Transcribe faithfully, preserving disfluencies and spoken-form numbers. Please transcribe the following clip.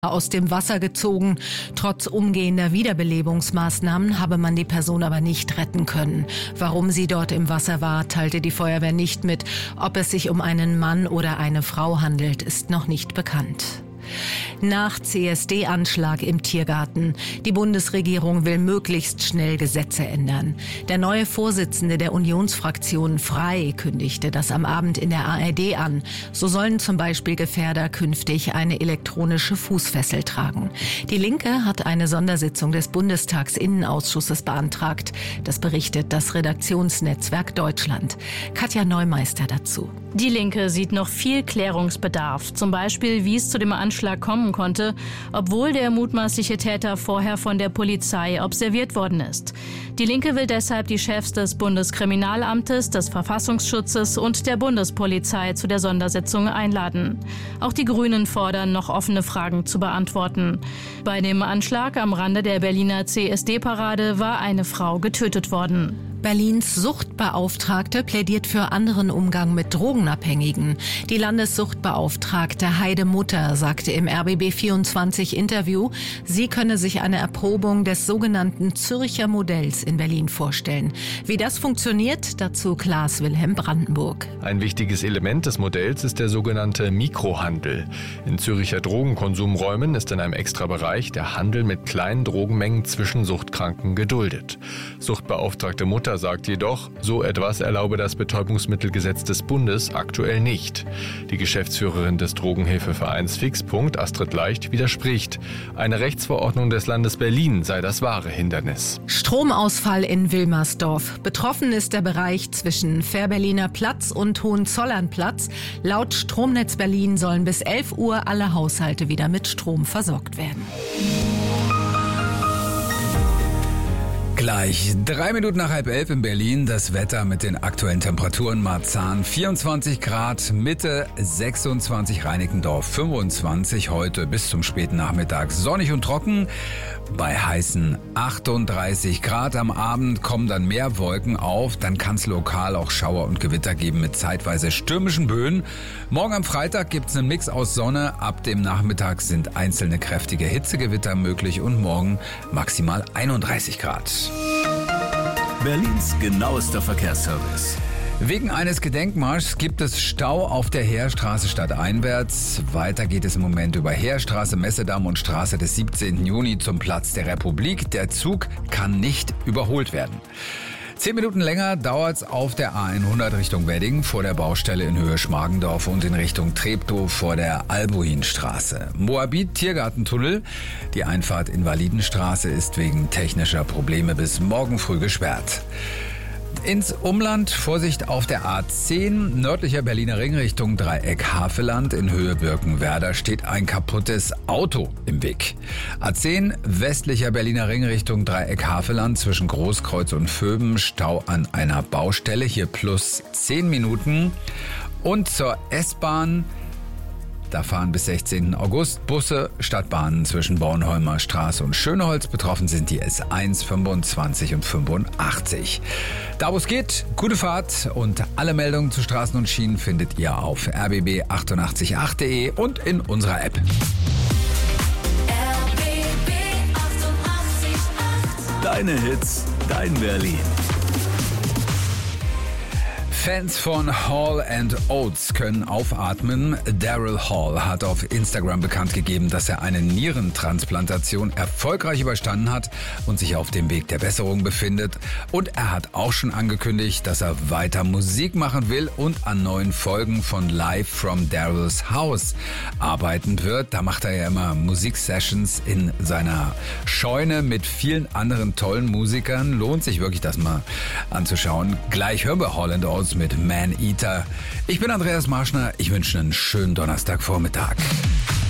aus dem Wasser gezogen. Trotz umgehender Wiederbelebungsmaßnahmen habe man die Person aber nicht retten können. Warum sie dort im Wasser war, teilte die Feuerwehr nicht mit. Ob es sich um einen Mann oder eine Frau handelt, ist noch nicht bekannt. Nach C S D-Anschlag im Tiergarten. Die Bundesregierung will möglichst schnell Gesetze ändern. Der neue Vorsitzende der Unionsfraktion Frei kündigte das am Abend in der A R D an. So sollen zum Beispiel Gefährder künftig eine elektronische Fußfessel tragen. Die Linke hat eine Sondersitzung des Bundestagsinnenausschusses beantragt. Das berichtet das Redaktionsnetzwerk Deutschland. Katja Neumeister dazu. Die Linke sieht noch viel Klärungsbedarf. Zum Beispiel, wie es zu dem Anschlag kommen konnte, obwohl der mutmaßliche Täter vorher von der Polizei observiert worden ist. Die Linke will deshalb die Chefs des Bundeskriminalamtes, des Verfassungsschutzes und der Bundespolizei zu der Sondersitzung einladen. Auch die Grünen fordern, noch offene Fragen zu beantworten. Bei dem Anschlag am Rande der Berliner C S D-Parade war eine Frau getötet worden. Berlins Suchtbeauftragte plädiert für anderen Umgang mit Drogenabhängigen. Die Landessuchtbeauftragte Heide Mutter sagte im R B B vierundzwanzig Interview, sie könne sich eine Erprobung des sogenannten Zürcher Modells in Berlin vorstellen. Wie das funktioniert, dazu Klaas Wilhelm Brandenburg. Ein wichtiges Element des Modells ist der sogenannte Mikrohandel. In Züricher Drogenkonsumräumen ist in einem Extrabereich der Handel mit kleinen Drogenmengen zwischen Suchtkranken geduldet. Suchtbeauftragte Mutter sagt jedoch, so etwas erlaube das Betäubungsmittelgesetz des Bundes aktuell nicht. Die Geschäftsführerin des Drogenhilfevereins Fixpunkt, Astrid Leicht, widerspricht. Eine Rechtsverordnung des Landes Berlin sei das wahre Hindernis. Stromausfall in Wilmersdorf. Betroffen ist der Bereich zwischen Fährberliner Platz und Hohenzollernplatz. Laut Stromnetz Berlin sollen bis elf Uhr alle Haushalte wieder mit Strom versorgt werden. Gleich drei Minuten nach halb elf in Berlin. Das Wetter mit den aktuellen Temperaturen: Marzahn vierundzwanzig Grad, Mitte sechsundzwanzig, Reinickendorf fünfundzwanzig. Heute bis zum späten Nachmittag sonnig und trocken bei heißen achtunddreißig Grad. Am Abend kommen dann mehr Wolken auf. Dann kann es lokal auch Schauer und Gewitter geben mit zeitweise stürmischen Böen. Morgen am Freitag gibt es einen Mix aus Sonne. Ab dem Nachmittag sind einzelne kräftige Hitzegewitter möglich und morgen maximal einunddreißig Grad. Berlins genauester Verkehrsservice. Wegen eines Gedenkmarschs gibt es Stau auf der Heerstraße stadteinwärts. Weiter geht es im Moment über Heerstraße, Messedamm und Straße des siebzehnten Juni zum Platz der Republik. Der Zug kann nicht überholt werden. Zehn Minuten länger dauert's auf der A hundert Richtung Wedding vor der Baustelle in Höhe Schmargendorf und in Richtung Treptow vor der Albuinstraße. Moabit Tiergartentunnel. Die Einfahrt Invalidenstraße ist wegen technischer Probleme bis morgen früh gesperrt. Ins Umland, Vorsicht auf der A zehn, nördlicher Berliner Ring Richtung Dreieck Havelland in Höhe Birkenwerder steht ein kaputtes Auto im Weg. A zehn, westlicher Berliner Ring Richtung Dreieck Havelland zwischen Großkreuz und Vöben, Stau an einer Baustelle, hier plus zehn Minuten. Und zur S-Bahn. Da fahren bis sechzehnten August Busse, Stadtbahnen zwischen Bornholmer Straße und Schöneholz. Betroffen sind die S eins, fünfundzwanzig und fünfundachtzig. Da wo es geht, gute Fahrt und alle Meldungen zu Straßen und Schienen findet ihr auf r b b achtundachtzig punkt acht punkt de und in unserer App. R B B achtundachtzig Punkt acht. Deine Hits, dein Berlin. Fans von Hall and Oates können aufatmen. Daryl Hall hat auf Instagram bekannt gegeben, dass er eine Nierentransplantation erfolgreich überstanden hat und sich auf dem Weg der Besserung befindet. Und er hat auch schon angekündigt, dass er weiter Musik machen will und an neuen Folgen von Live from Daryls House arbeiten wird. Da macht er ja immer Musiksessions in seiner Scheune mit vielen anderen tollen Musikern. Lohnt sich wirklich, das mal anzuschauen. Gleich hören wir Hall and Oates mit Man Eater. Ich bin Andreas Marschner. Ich wünsche einen schönen Donnerstagvormittag.